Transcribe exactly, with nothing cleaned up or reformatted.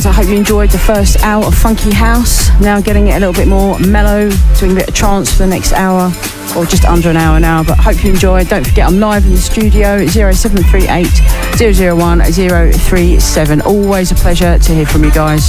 I hope you enjoyed the first hour of Funky House. Now getting it a little bit more mellow, doing a bit of trance for the next hour, or just under an hour now, but hope you enjoyed. Don't forget I'm live in the studio, zero seven three eight, zero zero one, zero three seven. Always a pleasure to hear from you guys.